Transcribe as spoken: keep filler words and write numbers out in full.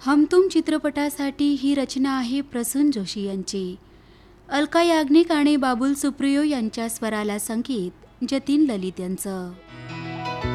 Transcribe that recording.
हम तुम चित्रपटासाठी ही रचना आहे प्रसून जोशी यांची. अलका याग्निक आणि बाबुल सुप्रियो यांच्या स्वराला संगीत जतीन ललित यांचं.